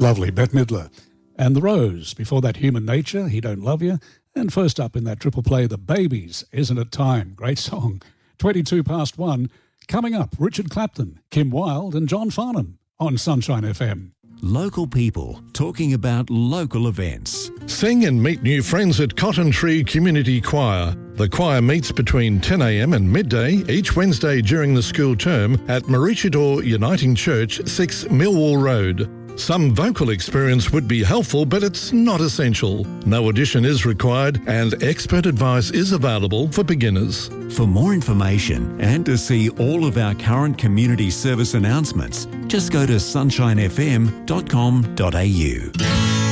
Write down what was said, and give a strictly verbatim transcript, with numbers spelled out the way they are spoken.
Lovely, Bette Midler. And The Rose, before that Human Nature, He Don't Love You. And first up in that triple play, The Babies, Isn't It Time? Great song. twenty-two past one. Coming up, Richard Clapton, Kim Wilde and John Farnham on Sunshine F M. Local people talking about local events. Sing and meet new friends at Cotton Tree Community Choir. The choir meets between ten a m and midday each Wednesday during the school term at Maroochydore Uniting Church, six Millwall Road. Some vocal experience would be helpful, but it's not essential. No audition is required and expert advice is available for beginners. For more information and to see all of our current community service announcements, just go to sunshine f m dot com dot a u.